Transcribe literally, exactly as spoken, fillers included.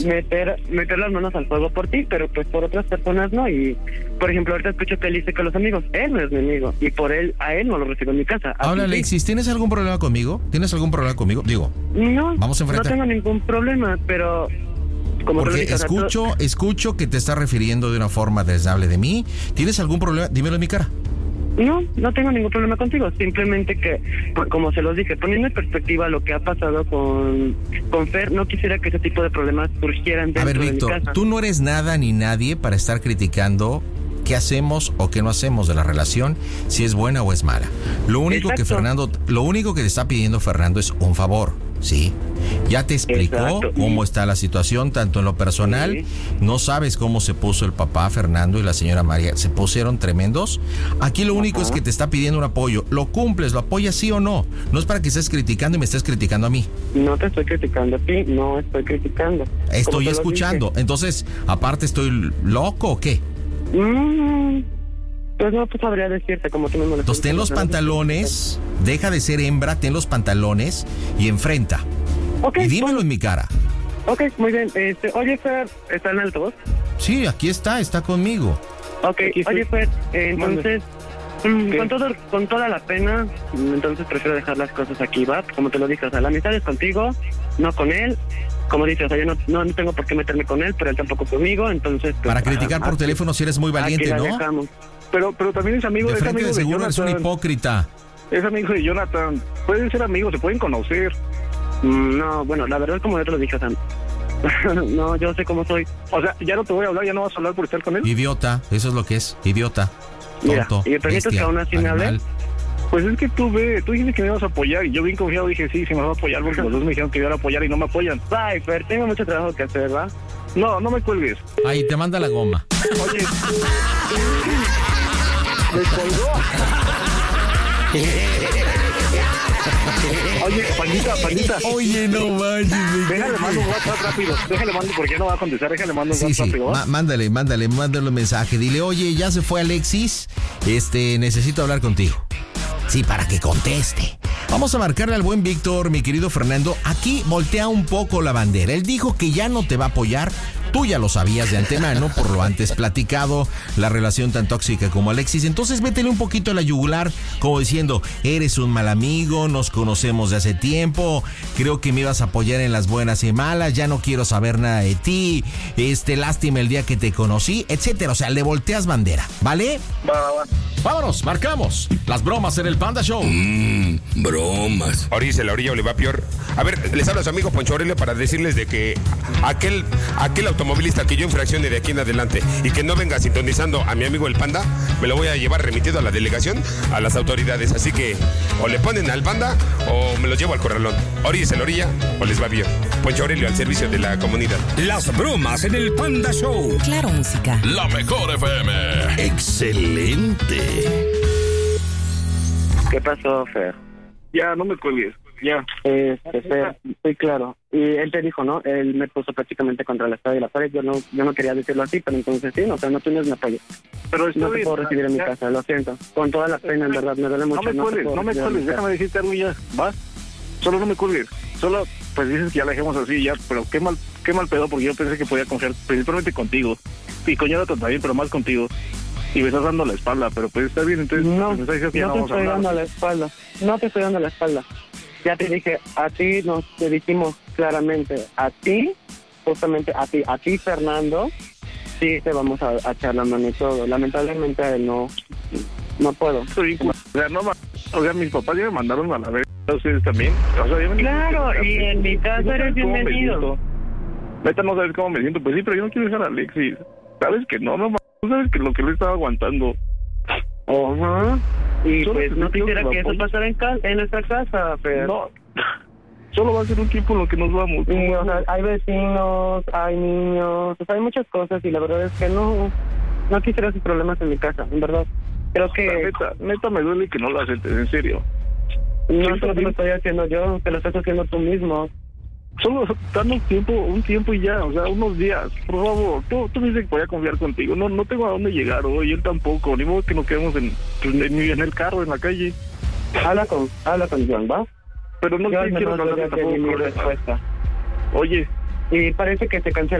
meter meter las manos al fuego por ti, pero pues por otras personas no. Y por ejemplo, ahorita escucho que él dice que los amigos, él no es mi amigo, y por él, a él no lo recibo en mi casa. Habla, Alexis, ¿tienes algún problema conmigo? ¿Tienes algún problema conmigo? Digo, no, vamos a enfrentar. No tengo ningún problema, pero como porque dices, escucho, tú... escucho que te estás refiriendo de una forma desagradable de mí. ¿Tienes algún problema? Dímelo en mi cara. No, no tengo ningún problema contigo, simplemente que, como se los dije, poniendo en perspectiva lo que ha pasado con, con Fer, no quisiera que ese tipo de problemas surgieran dentro a ver, de Víctor, mi casa. Tú no eres nada ni nadie para estar criticando qué hacemos o qué no hacemos de la relación, si es buena o es mala. Lo único Exacto. que Fernando, lo único que te está pidiendo Fernando es un favor, ¿sí? Ya te explicó Exacto. cómo está la situación, tanto en lo personal, sí. no sabes cómo se puso el papá Fernando y la señora María, se pusieron tremendos. Aquí lo único Ajá. es que te está pidiendo un apoyo, lo cumples, lo apoyas sí o no, no es para que estés criticando y me estés criticando a mí. No te estoy criticando a ti, no estoy criticando. Estoy escuchando, entonces, aparte estoy loco o qué? Mm, pues no, pues sabría decirte como tú me molestas. Entonces ten los pantalones, deja de ser hembra, ten los pantalones y enfrenta. Okay, y dímelo bueno. en mi cara. Ok, muy bien. Este, oye, Fer, ¿está en altavoz? Sí, aquí está, está conmigo. Ok, oye, Fer, eh, entonces, mm, con todo, con toda la pena, entonces prefiero dejar las cosas aquí, ¿va? Como te lo dije, o sea, la amistad es contigo, no con él. Como dices, o sea, yo no, no, no tengo por qué meterme con él, pero él tampoco conmigo, entonces... Pues, para criticar por aquí, teléfono si eres muy valiente, ¿no? Dejamos. Pero pero también es amigo de, es frente amigo de seguro de eres un hipócrita. Es amigo de Jonathan. Pueden ser amigos, se pueden conocer. No, bueno, la verdad, como yo te lo dije, o sea, no, yo sé cómo soy. O sea, ya no te voy a hablar, ya no vas a hablar por estar con él. Idiota, eso es lo que es, idiota. Mira, tonto, ¿y me permites bestia, que aún así me hable? Pues es que tú ve, tú dijiste que me ibas a apoyar y yo bien confiado dije sí, sí me vas a apoyar porque los dos me dijeron que iban a apoyar y no me apoyan. Ay, Fer, tengo mucho trabajo que hacer, ¿va? No, no me cuelgues. Ahí te manda la goma. Oye, me colgó. Oye, Pandita, Pandita. Oye, no manches. Déjale mando un WhatsApp rápido. Déjale mando porque ya no va a contestar. Déjale mando un sí, WhatsApp sí. rápido. Ma- mándale, mándale, mándale un mensaje. Dile, oye, ya se fue Alexis. Este, necesito hablar contigo. Sí, para que conteste. Vamos a marcarle al buen Víctor, mi querido Fernando. Aquí voltea un poco la bandera. Él dijo que ya no te va a apoyar. Tú ya lo sabías de antemano por lo antes platicado, la relación tan tóxica como Alexis. Entonces métele un poquito a la yugular, como diciendo, eres un mal amigo, nos conocemos de hace tiempo, creo que me ibas a apoyar en las buenas y malas, ya no quiero saber nada de ti, este, lástima el día que te conocí, etcétera. O sea, le volteas bandera, ¿vale? Va, va, va. Vámonos, marcamos las bromas en el Panda Show. Mmm, bromas. Ahorita la orilla Oliva Pior. A ver, les habla a su amigo Poncho Aurelio para decirles de que aquel, aquel automovilista que yo infraccione de aquí en adelante y que no venga sintonizando a mi amigo el Panda, me lo voy a llevar remitido a la delegación, a las autoridades. Así que o le ponen al Panda o me los llevo al corralón. Orilla la orilla o les va bien. Poncho Aurelio al servicio de la comunidad. Las bromas en el Panda Show. Claro, música. La mejor F M. Excelente. ¿Qué pasó, Fer? Ya, no me cuelgues. Ya. Este, Fer, estoy claro. Y él te dijo, ¿no? Él me puso prácticamente contra la espada y la pared. Yo no yo no quería decirlo así, pero entonces sí, no, o sea, no tienes mi apoyo. Pero no te puedo recibir en mi casa, lo siento. Con toda la pena, en verdad, me duele mucho. No me cuelgues, no, no me cuelgues, déjame decirte algo ya. ¿Vas? Solo no me cuelgues. Solo, pues dices que ya la dejemos así ya, pero qué mal, qué mal pedo, porque yo pensé que podía confiar principalmente contigo. Y con Jonathan también, pero más contigo. Y me estás dando la espalda, pero pues está bien, entonces... No, pues, que ya no, no te estoy dando la espalda. No te estoy dando la espalda. Ya te dije, a ti nos te dijimos claramente, a ti, justamente a ti, a ti, Fernando, sí te vamos a, a echar la mano y todo. Lamentablemente a él no, no puedo. Soy, o sea, no, o sea, mis papás ya me mandaron a la vez, ustedes también. O sea, me claro, y en mi casa eres bienvenido. Neta, no sabes cómo me siento, pues sí, pero yo no quiero dejar a Alexis. Sabes que no, no, tú sabes que lo que le estaba aguantando. Ajá. Y solo pues no quisiera que eso apoyo. pasara en, ca- en nuestra casa, pero... No, solo va a ser un tiempo en lo que nos vamos. Sí, o sea, hay vecinos, hay niños, o sea, hay muchas cosas y la verdad es que no, no quisiera esos problemas en mi casa, en verdad. Creo que... O sea, neta, neta me duele que no lo aceptes, en serio. No Sí, solo sí. lo estoy haciendo yo, que lo estás haciendo tú mismo. Solo danos tiempo, un tiempo y ya, o sea, unos días, por favor. Tú, tú me dices que voy a confiar contigo. No no tengo a dónde llegar hoy, él tampoco. Ni modo que nos quedemos en, en, en el carro, en la calle. Habla con, habla con John, ¿va? Pero no Yo te me quiero no hablar doy tampoco mi con él. respuesta. Oye, y parece que se cancela.